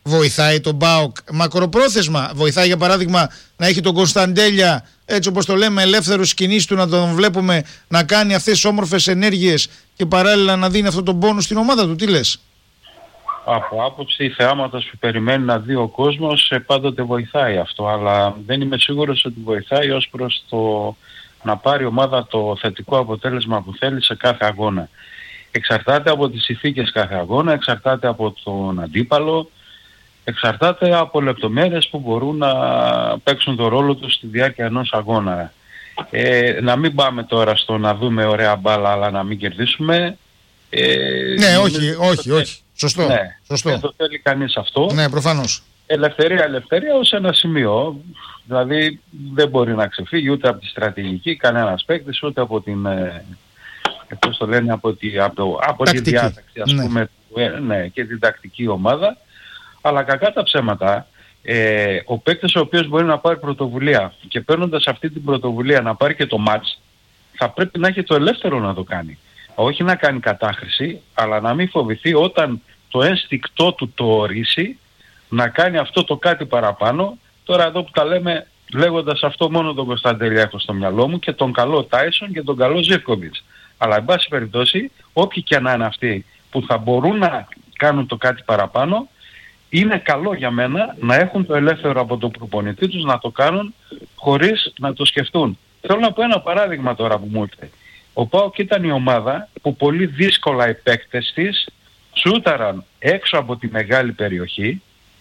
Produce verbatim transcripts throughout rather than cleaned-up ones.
βοηθάει τον ΠΑΟΚ μακροπρόθεσμα? Βοηθάει για παράδειγμα να έχει τον Κωνσταντέλια, έτσι όπως το λέμε, ελεύθερος στις κινήσεις του, να τον βλέπουμε να κάνει αυτές τις όμορφες ενέργειες και παράλληλα να δίνει αυτό τον πόνου στην ομάδα του? Τι λες? Από άποψη θεάματος που περιμένει να δει ο κόσμος, πάντοτε βοηθάει αυτό, αλλά δεν είμαι σίγουρος ότι βοηθάει ως προς το να πάρει η ομάδα το θετικό αποτέλεσμα που θέλει σε κάθε αγώνα. Εξαρτάται από τις συνθήκες κάθε αγώνα, εξαρτάται από τον αντίπαλο, εξαρτάται από λεπτομέρειες που μπορούν να παίξουν το ρόλο τους στη διάρκεια ενός αγώνα. Ε, να μην πάμε τώρα στο να δούμε ωραία μπάλα αλλά να μην κερδίσουμε. Ε, ναι, όχι, όχι, όχι. Σωστό. Ναι, σωστό. δεν το θέλει κανείς αυτό. Ναι, προφανώς. Ελευθερία, ελευθερία ως ένα σημείο. Δηλαδή δεν μπορεί να ξεφύγει ούτε από τη στρατηγική κανένας παίκτης, ούτε από την... Ε, πώς το λένε, από τη, από το, από τη διάταξη, ας ναι. πούμε, ναι, και την τακτική ομάδα. Αλλά κακά τα ψέματα, ε, ο παίκτης ο οποίος μπορεί να πάρει πρωτοβουλία και παίρνοντας αυτή την πρωτοβουλία να πάρει και το μάτς, θα πρέπει να έχει το ελεύθερο να το κάνει. Όχι να κάνει κατάχρηση, αλλά να μην φοβηθεί όταν το ένστικτό του το ορίσει, να κάνει αυτό το κάτι παραπάνω. Τώρα εδώ που τα λέμε, λέγοντας αυτό, μόνο τον Κωνσταντέλια έχω στο μυαλό μου και τον καλό Τάισον και τον καλό Ζίβκοβιτς. Αλλά εν πάση περιπτώσει, όποιοι και να είναι αυτοί που θα μπορούν να κάνουν το κάτι παραπάνω, είναι καλό για μένα να έχουν το ελεύθερο από τον προπονητή τους να το κάνουν χωρίς να το σκεφτούν. Θέλω να πω ένα παράδειγμα τώρα που μου ήρθε. Ο ΠΑΟΚ ήταν η ομάδα που πολύ δύσκολα οι παίκτες της σούταραν έξω από τη μεγάλη περιοχή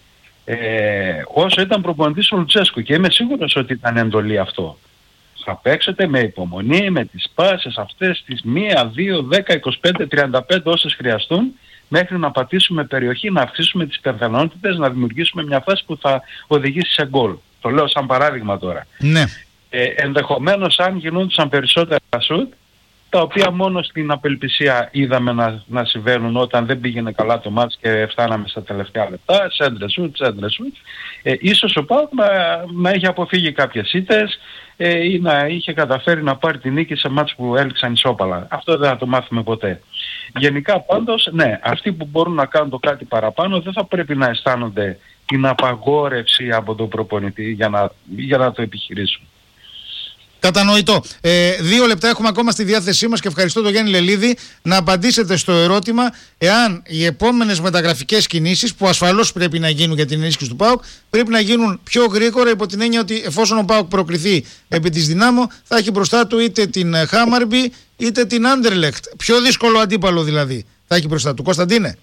ε, όσο ήταν προπονητής ο Λουτσέσκου, και είμαι σίγουρος ότι ήταν εντολή αυτό. Θα παίξετε με υπομονή, με τις πάσες αυτές τις μία, δύο, δέκα, είκοσι πέντε, τριάντα πέντε όσες χρειαστούν, μέχρι να πατήσουμε περιοχή, να αυξήσουμε τις πιθανότητες, να δημιουργήσουμε μια φάση που θα οδηγήσει σε γκολ. Το λέω σαν παράδειγμα τώρα. Ναι. Ε, ενδεχομένως αν γινόντουσαν περισσότερα σουτ, τα οποία μόνο στην απελπισία είδαμε να, να συμβαίνουν όταν δεν πήγαινε καλά το μάτς και φτάναμε στα τελευταία λεπτά, σέντρε σουτ, σέντρε σουτ, ε, ίσως ο ΠΑΟΚ να, να είχε αποφύγει κάποιες ήττες ε, ή να είχε καταφέρει να πάρει την νίκη σε μάτς που έληξαν ισόπαλα. Αυτό δεν θα το μάθουμε ποτέ. Γενικά πάντως, ναι, αυτοί που μπορούν να κάνουν το κάτι παραπάνω δεν θα πρέπει να αισθάνονται την απαγόρευση από τον προπονητή για να, για να το επιχειρήσουν. Κατανοητό. Ε, δύο λεπτά έχουμε ακόμα στη διάθεσή μας και ευχαριστώ τον Γιάννη Λελίδη να απαντήσετε στο ερώτημα εάν οι επόμενες μεταγραφικές κινήσεις, που ασφαλώς πρέπει να γίνουν για την ενίσχυση του ΠΑΟΚ, πρέπει να γίνουν πιο γρήγορα, υπό την έννοια ότι εφόσον ο ΠΑΟΚ προκριθεί επί της Δυνάμω, θα έχει μπροστά του είτε την Χάμαρμπι είτε την Άντερλεχτ. Πιο δύσκολο αντίπαλο δηλαδή θα έχει μπροστά του. Κωνσταντίνε.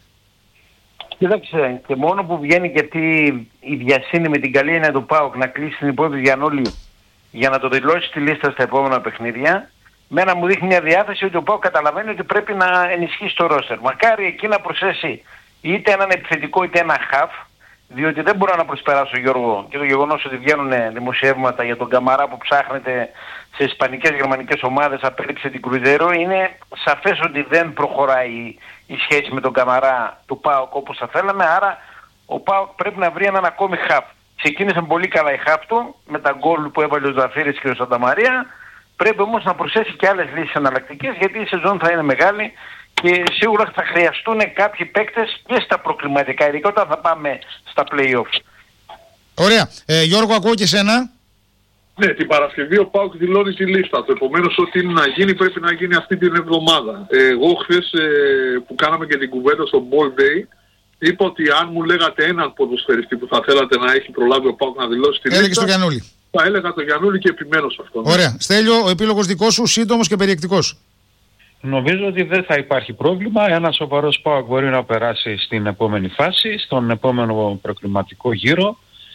Κοίταξε, και μόνο που βγαίνει και αυτή η βιασύνη με την καλή έννοια του ΠΑΟΚ να κλείσει την υπόθεση Γιαννούλη για να το δηλώσει στη λίστα στα επόμενα παιχνίδια, μένα μου δείχνει μια διάθεση ότι ο ΠΑΟΚ καταλαβαίνει ότι πρέπει να ενισχύσει το ρόστερ. Μακάρι εκεί να προσθέσει είτε έναν επιθετικό είτε ένα χαφ, διότι δεν μπορώ να προσπεράσω, Γιώργο, και το γεγονός ότι βγαίνουν δημοσιεύματα για τον Καμαρά που ψάχνεται σε ισπανικές, γερμανικές ομάδες, απέριψε την Κρουιζέρο. Είναι σαφές ότι δεν προχωράει η σχέση με τον Καμαρά του ΠΑΟΚ όπως θα θέλαμε, άρα ο ΠΑΟΚ πρέπει να βρει έναν ακόμη χαφ. Ξεκίνησαν πολύ καλά η χαφ του με τα γκολ που έβαλε ο Ζαφύρης και ο Σανταμαρία. Πρέπει όμως να προσθέσει και άλλες λύσεις εναλλακτικές, γιατί η σεζόν θα είναι μεγάλη και σίγουρα θα χρειαστούν κάποιοι παίκτες και στα προκληματικά, ειδικά όταν θα πάμε στα play-off. Ωραία. Ε, Γιώργο, ακούω και εσένα. Ναι, την Παρασκευή ο ΠΑΟΚ δηλώνει τη λίστα του. Επομένως, ό,τι είναι να γίνει πρέπει να γίνει αυτή την εβδομάδα. Ε, εγώ χθες ε, που κάναμε και την κουβέντα στο Ball Day, είπα ότι αν μου λέγατε έναν ποδοσφαιριστή που θα θέλατε να έχει προλάβει ο ΠΑΟΚ να δηλώσει τη λίστα, έλεγες το Γιαννούλη. Θα έλεγα το Γιαννούλη και επιμένω σε αυτό. Ωραία. Στέλιο, ο επίλογος δικός σου, σύντομος και περιεκτικός. Νομίζω ότι δεν θα υπάρχει πρόβλημα. Ένας σοβαρός ΠΑΟΚ μπορεί να περάσει στην επόμενη φάση, στον επόμενο προκληματικό γύρο.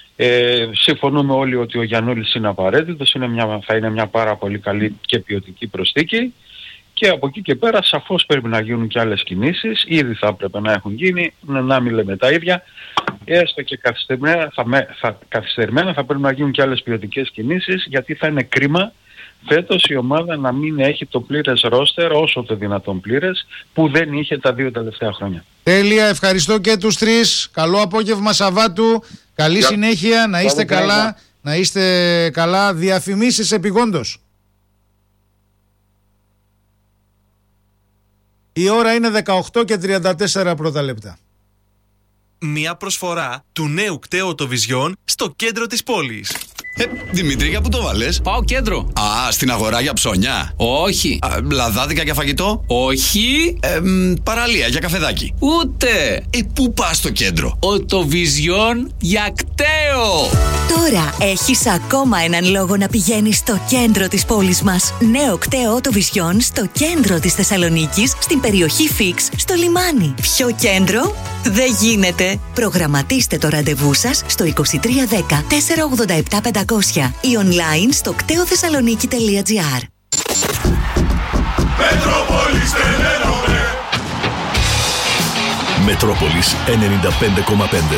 Ε, συμφωνούμε όλοι ότι ο Γιαννούλης είναι απαραίτητος, είναι μια, θα είναι μια πάρα πολύ καλή και ποιοτική προσθήκη. Και από εκεί και πέρα σαφώς πρέπει να γίνουν και άλλες κινήσεις, ήδη θα έπρεπε να έχουν γίνει, να μην λέμε τα ίδια, έστω και καθυστερημένα θα, θα, καθυστερημένα θα πρέπει να γίνουν και άλλες ποιοτικές κινήσεις, γιατί θα είναι κρίμα φέτος η ομάδα να μην έχει το πλήρες ρόστερ, όσο το δυνατόν πλήρες, που δεν είχε τα δύο τελευταία χρόνια. Τέλεια, ευχαριστώ και τους τρεις, καλό απόγευμα Σαββάτου, καλή Για... συνέχεια, να είστε καλά, καλά, να είστε καλά, διαφημίσεις επειγόντως. Η ώρα είναι δεκαοκτώ και τριάντα τέσσερα πρώτα λεπτά. Μία προσφορά του νέου κταίου Vision στο κέντρο της πόλης. Ε, Δημήτρη, για πού το βάλες? Πάω κέντρο. Α, στην αγορά για ψώνια. Όχι. Α, λαδάδικα για φαγητό. Όχι. Ε, μ, παραλία για καφεδάκι. Ούτε. Ε, πού πας στο κέντρο? Οτοβιζιόν για κταίο. Τώρα έχεις ακόμα έναν λόγο να πηγαίνεις στο κέντρο της πόλης μας. Νέο κταίο Οτοβιζιόν στο κέντρο της Θεσσαλονίκης, στην περιοχή Φίξ, στο λιμάνι. Πιο κέντρο δεν γίνεται. Προγραμματίστε το ραντεβού σας στο είκοσι τρία δέκα τετρακόσια ογδόντα επτά πεντακόσια ή online στο κταίο θεσσαλονίκη τελεία τζι άρ. Μετρόπολης ενενήντα πέντε κόμμα πέντε.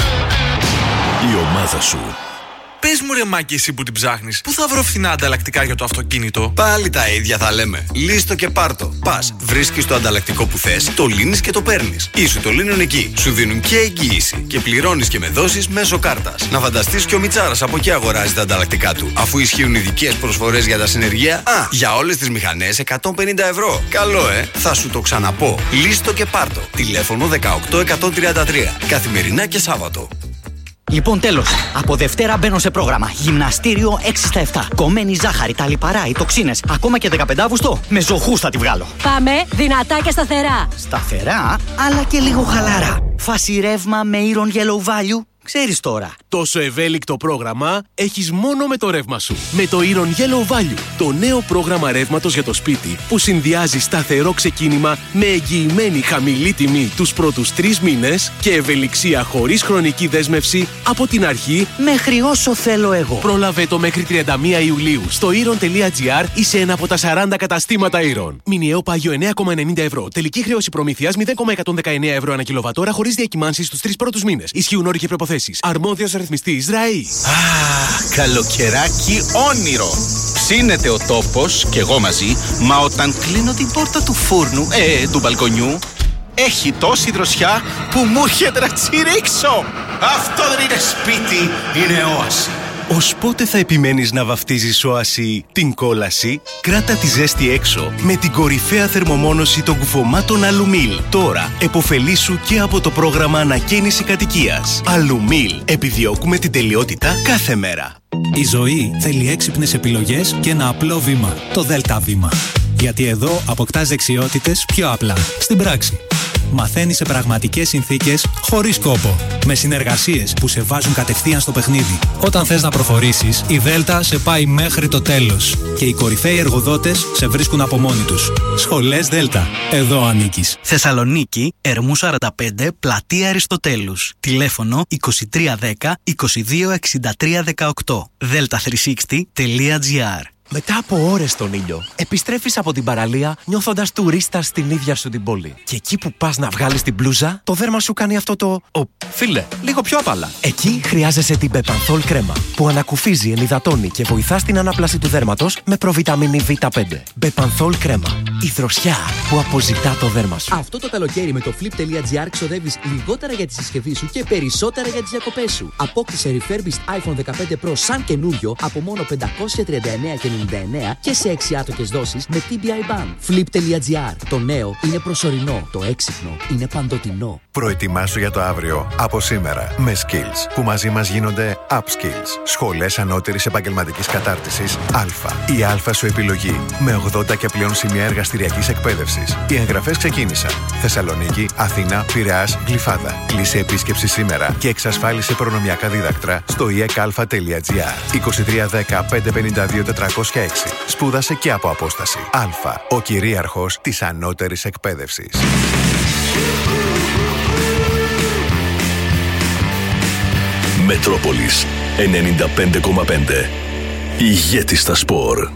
Η ομάδα σου. Πες μου ρε Μάκη, εσύ που την ψάχνεις, πού θα βρω φθηνά ανταλλακτικά για το αυτοκίνητο? Πάλι τα ίδια θα λέμε. Λύστο και πάρτο. Πας, βρίσκεις το ανταλλακτικό που θες, το λύνεις και το παίρνεις. Ή σου το λύνουν εκεί. Σου δίνουν και εγγύηση. Και πληρώνεις και με δόσεις μέσω κάρτας. Να φανταστείς και ο Μιτσάρας από εκεί αγοράζει τα ανταλλακτικά του. Αφού ισχύουν ειδικές προσφορές για τα συνεργεία. Α, για όλες τις μηχανές εκατόν πενήντα ευρώ. Καλό, ε! Θα σου το ξαναπώ. Λύστο και πάρτο. Τηλέφωνο δεκαοκτώ εκατόν τριάντα τρία. Καθημερινά και Σάββατο. Λοιπόν, τέλος. Από Δευτέρα μπαίνω σε πρόγραμμα. Γυμναστήριο έξι στα επτά. Κομμένη ζάχαρη, τα λιπαρά, οι τοξίνες. Ακόμα και δεκαπέντε Αυγούστου. Με ζωχούς θα τη βγάλω. Πάμε δυνατά και σταθερά. Σταθερά, αλλά και λίγο χαλαρά. Φάση ρεύμα με Iron Yellow Value. Ξέρεις τώρα. Τόσο ευέλικτο πρόγραμμα έχεις μόνο με το ρεύμα σου. Με το Iron Yellow Value, το νέο πρόγραμμα ρεύματος για το σπίτι που συνδυάζει σταθερό ξεκίνημα με εγγυημένη χαμηλή τιμή τους πρώτους τρεις μήνες και ευελιξία χωρίς χρονική δέσμευση από την αρχή μέχρι όσο θέλω εγώ. Πρόλαβε το μέχρι τριάντα μία Ιουλίου στο iron τελεία τζι άρ ή σε ένα από τα σαράντα καταστήματα Iron. Μηνιαίο πάγιο εννέα κόμμα ενενήντα ευρώ. Τελική χρέωση προμήθειας μηδέν κόμμα εκατόν δεκαεννέα ευρώ ανά κιλοβατόρα χωρίς διακυμάνσεις στους τρεις πρώτους μήνες. Ισχύουν όροι και προποθέσεις. Αρμόδιος ρυθμιστής ΡΑΗ. Α, καλοκαιράκι όνειρο. Ψήνεται ο τόπος και εγώ μαζί, μα όταν κλείνω την πόρτα του φούρνου, ε, του μπαλκονιού, έχει τόση δροσιά που μου έρχεται να τσιρίξω. Αυτό δεν είναι σπίτι, είναι όαση. Ως πότε θα επιμένεις να βαφτίζεις όαση την κόλαση? Κράτα τη ζέστη έξω με την κορυφαία θερμομόνωση των κουφωμάτων Αλουμίλ. Τώρα εποφελήσου και από το πρόγραμμα ανακαίνιση κατοικίας. Αλουμίλ. Επιδιώκουμε την τελειότητα κάθε μέρα. Η ζωή θέλει έξυπνες επιλογές και ένα απλό βήμα. Το ΔΕΛΤΑ βήμα. Γιατί εδώ αποκτάς δεξιότητες πιο απλά, στην πράξη. Μαθαίνεις σε πραγματικές συνθήκες, χωρίς κόπο. Με συνεργασίες που σε βάζουν κατευθείαν στο παιχνίδι. Όταν θες να προχωρήσεις, η Δέλτα σε πάει μέχρι το τέλος. Και οι κορυφαίοι εργοδότες σε βρίσκουν από μόνοι τους. Σχολές Δέλτα. Εδώ ανήκεις. Θεσσαλονίκη, Ερμού σαράντα πέντε, Πλατεία Αριστοτέλους. Τηλέφωνο είκοσι τρία δέκα είκοσι δύο εξήντα τρία δεκαοκτώ. δέλτα τριακόσια εξήντα τελεία τζι άρ. Μετά από ώρες στον ήλιο, επιστρέφεις από την παραλία νιώθοντας τουρίστα στην ίδια σου την πόλη. Και εκεί που πας να βγάλεις την μπλούζα, το δέρμα σου κάνει αυτό το «Ω, φίλε, λίγο πιο απαλά». Εκεί χρειάζεσαι την Μπεπανθόλ κρέμα, που ανακουφίζει, ενυδατώνει και βοηθά στην ανάπλαση του δέρματος με προβιταμίνη βι πέντε. Μπεπανθόλ κρέμα. Η δροσιά που αποζητά το δέρμα σου. Αυτό το καλοκαίρι με το flip.gr ξοδεύεις λιγότερα για τη συσκευή σου και περισσότερα για τις διακοπές σου. Απόκτησε refurbished iPhone δεκαπέντε Pro σαν καινούριο από μόνο πεντακόσια τριάντα εννέα και ενενήντα εννέα και σε έξι άτοκες δόσεις με τι μπι άι Ban. flip.gr. Το νέο είναι προσωρινό. Το έξυπνο είναι παντοτινό. Προετοιμάσου για το αύριο από σήμερα με Skills, που μαζί μας γίνονται Upskills. Σχολές ανώτερης επαγγελματικής κατάρτισης Α. Η Α σου επιλογή με ογδόντα και πλέον σημεία εργαστηριακής εκπαίδευσης. Οι εγγραφές ξεκίνησαν. Θεσσαλονίκη, Αθήνα, Πειραιάς, Γλυφάδα. Κλείσε επίσκεψη σήμερα και εξασφάλισε προνομιακά δίδακτρα στο ι εκ α τελεία τζι άρ. είκοσι τρία δέκα πεντακόσια πενήντα δύο τετρακόσια έξι. Σπούδασε και από απόσταση. Α. Ο κυρίαρχος της ανώτερης εκπαίδευσης. Μετρόπολης ενενήντα πέντε κόμμα πέντε. Ηγέτη στα σπορ.